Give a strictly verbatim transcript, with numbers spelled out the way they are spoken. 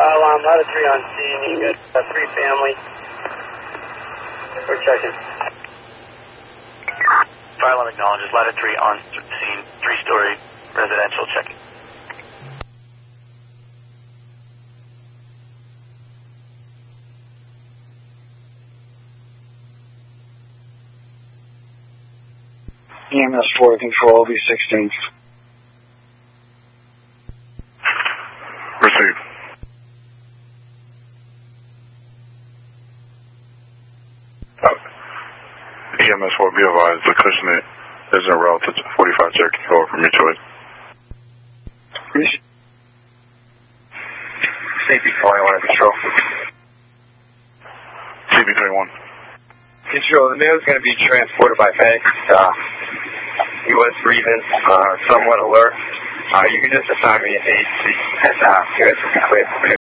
alarm, ladder three on scene. You got uh, three family. We're checking. Fire alarm acknowledges ladder three on scene, three-story residential checking. E M S four control, B sixteen. Receive. Uh, E M S four, be advised, the Cushnet is en route to forty-five Cherokee Road from Mutual. C B twenty-one control. C B twenty-one. Control, the male is going to be transported by FedEx. Uh, he was breathing, uh, somewhat alert. Uh, you can just assign me an agency, and uh, you guys will be clear.